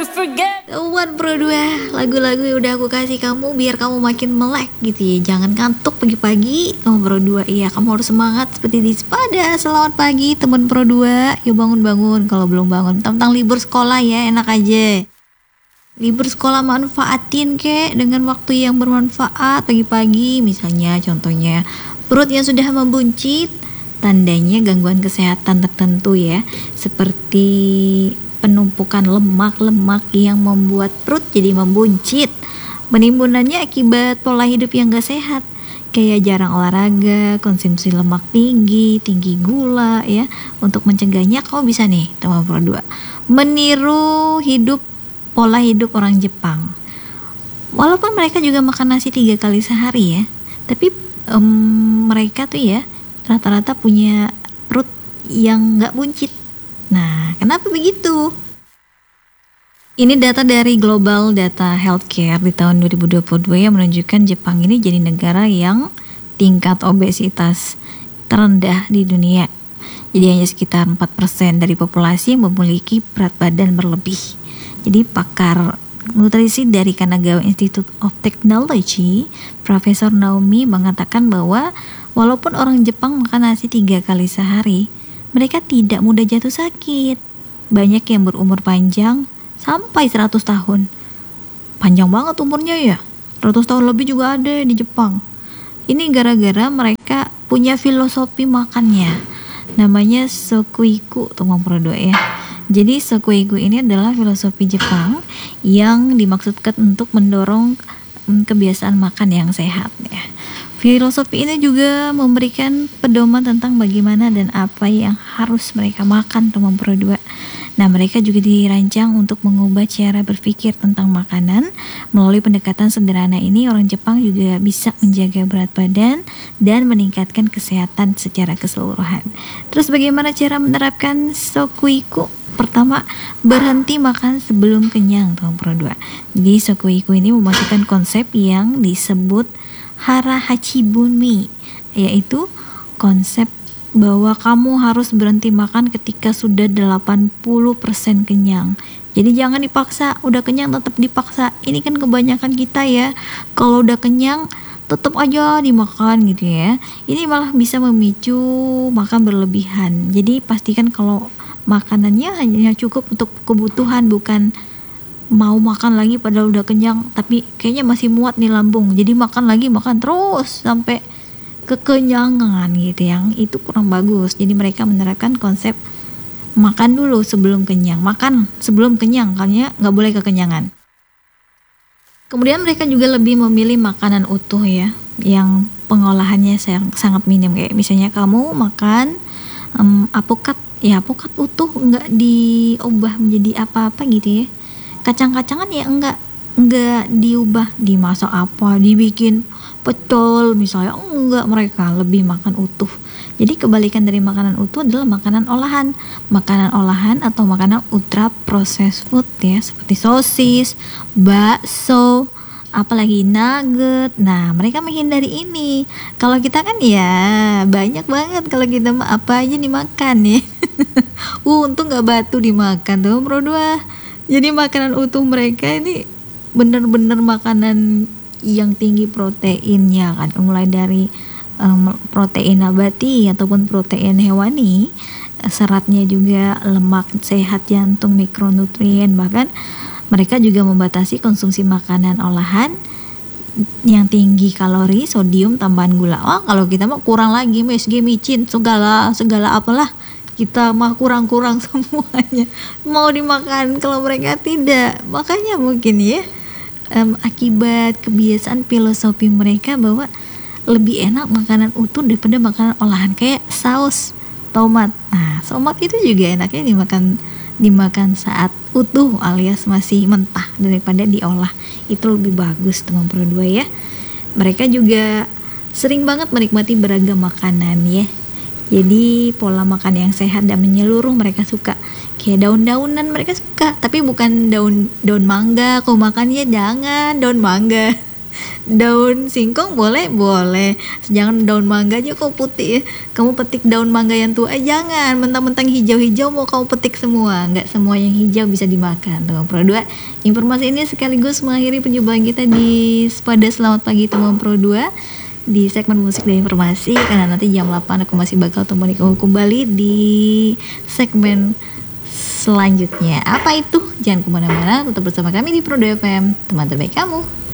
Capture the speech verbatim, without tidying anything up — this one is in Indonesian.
One Pro dua, lagu-lagu yang udah aku kasih kamu biar kamu makin melek gitu ya. Jangan ngantuk pagi-pagi, kamu Pro dua. Iya, kamu harus semangat seperti di Sepada. Selamat pagi teman Pro dua. Yuk bangun-bangun kalau belum bangun. Tentang libur sekolah ya, enak aja. Libur sekolah manfaatin kek dengan waktu yang bermanfaat pagi-pagi. Misalnya contohnya perut yang sudah membuncit, tandanya gangguan kesehatan tertentu ya. Seperti penumpukan lemak-lemak yang membuat perut jadi membuncit. Menimbunannya akibat pola hidup yang gak sehat, kayak jarang olahraga, konsumsi lemak tinggi, tinggi gula ya. Untuk mencegahnya kamu bisa nih teman Pro dua, meniru hidup pola hidup orang Jepang. Walaupun mereka juga makan nasi tiga kali sehari ya, tapi um, mereka tuh ya rata-rata punya perut yang gak buncit. Nah, kenapa begitu? Ini data dari Global Data Healthcare di tahun dua ribu dua puluh dua yang menunjukkan Jepang ini jadi negara yang tingkat obesitas terendah di dunia. Jadi hanya sekitar empat persen dari populasi yang memiliki berat badan berlebih. Jadi pakar nutrisi dari Kanagawa Institute of Technology, Profesor Naomi mengatakan bahwa walaupun orang Jepang makan nasi tiga kali sehari, mereka tidak mudah jatuh sakit. Banyak yang berumur panjang sampai seratus tahun. Panjang banget umurnya ya. seratus tahun lebih juga ada di Jepang. Ini gara-gara mereka punya filosofi makannya. Namanya Sokuiku, teman Pro dua ya. Jadi Sokuiku ini adalah filosofi Jepang yang dimaksudkan untuk mendorong kebiasaan makan yang sehat ya. Filosofi ini juga memberikan pedoman tentang bagaimana dan apa yang harus mereka makan teman Pro dua. Nah, mereka juga dirancang untuk mengubah cara berpikir tentang makanan. Melalui pendekatan sederhana ini, orang Jepang juga bisa menjaga berat badan dan meningkatkan kesehatan secara keseluruhan. Terus bagaimana cara menerapkan Sokuiku? Pertama, berhenti makan sebelum kenyang teman Pro dua. Jadi Sokuiku ini memasukkan konsep yang disebut Hara Hachibunmi, yaitu konsep bahwa kamu harus berhenti makan ketika sudah delapan puluh persen kenyang. Jadi jangan dipaksa, udah kenyang tetap dipaksa. Ini kan kebanyakan kita ya, kalau udah kenyang tetap aja dimakan gitu ya. Ini malah bisa memicu makan berlebihan. Jadi pastikan kalau makanannya hanya cukup untuk kebutuhan, bukan mau makan lagi padahal udah kenyang tapi kayaknya masih muat nih lambung, jadi makan lagi makan terus sampai kekenyangan gitu, yang itu kurang bagus. Jadi mereka menerapkan konsep makan dulu sebelum kenyang, makan sebelum kenyang, karena nggak boleh kekenyangan. Kemudian mereka juga lebih memilih makanan utuh ya, yang pengolahannya sangat minim. Kayak misalnya kamu makan um, apokat, ya apokat utuh, nggak diubah menjadi apa-apa gitu ya. Kacang-kacangan ya enggak enggak diubah dimasak apa, dibikin pecel misalnya, enggak, mereka lebih makan utuh. Jadi kebalikan dari makanan utuh adalah makanan olahan. Makanan olahan atau makanan ultra processed food ya, seperti sosis, bakso, apalagi nugget. Nah, mereka menghindari ini. Kalau kita kan ya banyak banget, kalau kita apa aja dimakan ya. uh, untung gak batu dimakan tuh Pro dua. Jadi makanan utuh mereka ini bener-bener makanan yang tinggi proteinnya kan, mulai dari um, protein nabati ataupun protein hewani, seratnya juga lemak sehat, jantung, mikronutrien. Bahkan mereka juga membatasi konsumsi makanan olahan yang tinggi kalori, sodium, tambahan gula. Oh, kalau kita mah kurang lagi, M S G, micin, segala segala apalah, kita mah kurang-kurang semuanya mau dimakan, kalau mereka tidak. Makanya mungkin ya um, akibat kebiasaan filosofi mereka bahwa lebih enak makanan utuh daripada makanan olahan, kayak saus tomat. Nah, tomat itu juga enaknya dimakan dimakan saat utuh alias masih mentah daripada diolah. Itu lebih bagus teman Pro dua ya. Mereka juga sering banget menikmati beragam makanan ya. Jadi pola makan yang sehat dan menyeluruh mereka suka. Kayak daun-daunan mereka suka, tapi bukan daun daun mangga. Kau makannya jangan daun mangga. daun singkong boleh, boleh. Jangan daun mangga aja kok putih ya. Kamu petik daun mangga yang tua, eh, jangan. Mentang-mentang hijau-hijau mau kamu petik semua. Nggak semua yang hijau bisa dimakan. Teman Pro dua, informasi ini sekaligus mengakhiri perjumpaan kita di pada Selamat Pagi teman Pro dua di segmen musik dan informasi, karena nanti jam delapan aku masih bakal temani kamu kembali di segmen selanjutnya. Apa itu? Jangan kemana-mana, tetap bersama kami di Pro dua F M, teman terbaik kamu.